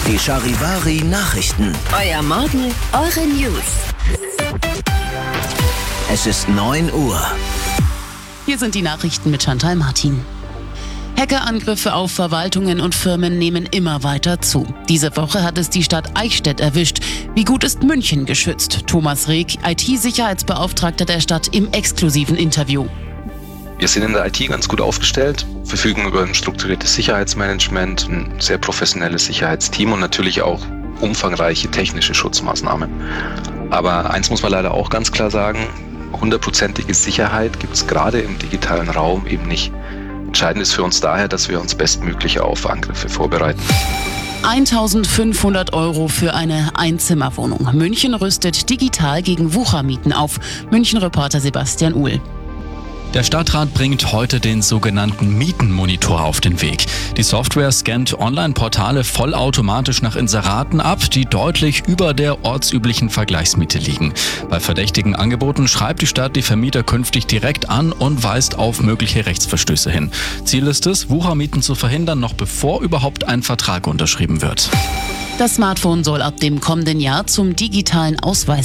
Die Charivari Nachrichten. Euer Morgen, eure News. Es ist 9 Uhr. Hier sind die Nachrichten mit Chantal Martin. Hackerangriffe auf Verwaltungen und Firmen nehmen immer weiter zu. Diese Woche hat es die Stadt Eichstätt erwischt. Wie gut ist München geschützt? Thomas Reg, IT-Sicherheitsbeauftragter der Stadt, im exklusiven Interview. Wir sind in der IT ganz gut aufgestellt, verfügen über ein strukturiertes Sicherheitsmanagement, ein sehr professionelles Sicherheitsteam und natürlich auch umfangreiche technische Schutzmaßnahmen. Aber eins muss man leider auch ganz klar sagen, 100%ige Sicherheit gibt es gerade im digitalen Raum eben nicht. Entscheidend ist für uns daher, dass wir uns bestmöglich auf Angriffe vorbereiten. 1.500 € für eine Einzimmerwohnung. München rüstet digital gegen Wuchermieten auf. München-Reporter Sebastian Uhl. Der Stadtrat bringt heute den sogenannten Mietenmonitor auf den Weg. Die Software scannt Online-Portale vollautomatisch nach Inseraten ab, die deutlich über der ortsüblichen Vergleichsmiete liegen. Bei verdächtigen Angeboten schreibt die Stadt die Vermieter künftig direkt an und weist auf mögliche Rechtsverstöße hin. Ziel ist es, Wuchermieten zu verhindern, noch bevor überhaupt ein Vertrag unterschrieben wird. Das Smartphone soll ab dem kommenden Jahr zum digitalen Ausweis